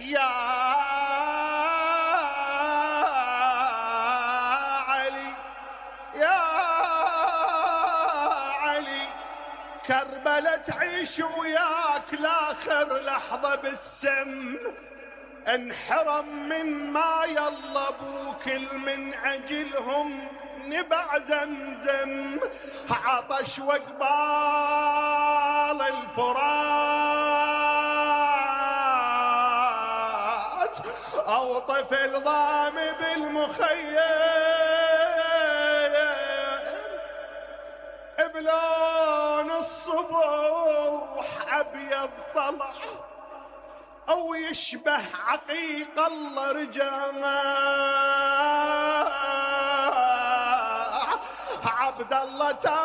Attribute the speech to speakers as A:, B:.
A: يا علي يا علي، كربلة تعيش وياك لاخر لحظة بالسم، انحرم من ما يلا ابوك من اجلهم نبع زمزم، عطش وقبال الفرات او طفل ضام بالمخيم بلون الصبح ابيض طلع او يشبه عقيق الله رجع عبد الله